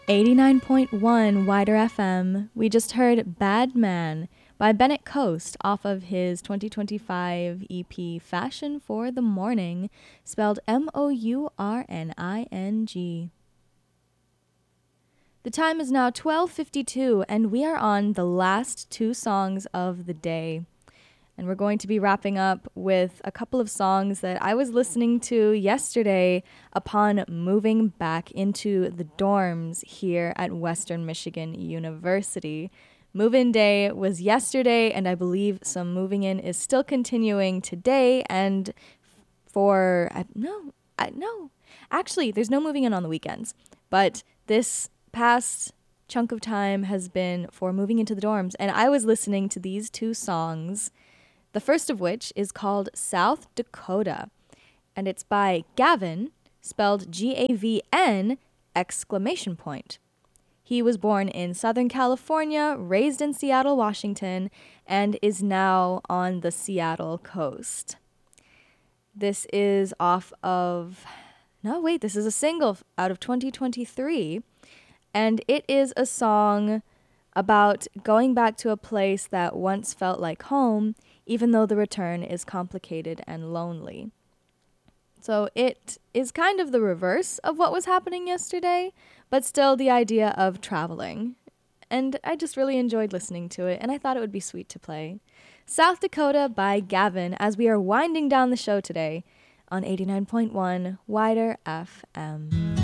89.1 Wider FM. We just heard Bad Man by Bennett Coast off of his 2025 EP Fashion for the Morning, spelled Mourning. The time is now 12:52 and we are on the last two songs of the day. And we're going to be wrapping up with a couple of songs that I was listening to yesterday upon moving back into the dorms here at Western Michigan University. Move-in day was yesterday, and I believe some moving in is still continuing today. And actually, there's no moving in on the weekends. But this past chunk of time has been for moving into the dorms. And I was listening to these two songs, the first of which is called South Dakota, and it's by Gavin, spelled Gavn! He was born in Southern California, raised in Seattle, Washington, and is now on the Seattle coast. This is this is a single out of 2023, and it is a song about going back to a place that once felt like home, even though the return is complicated and lonely. So it is kind of the reverse of what was happening yesterday, but still the idea of traveling. And I just really enjoyed listening to it, and I thought it would be sweet to play. South Dakota by Gavin, as we are winding down the show today on 89.1 Wider FM.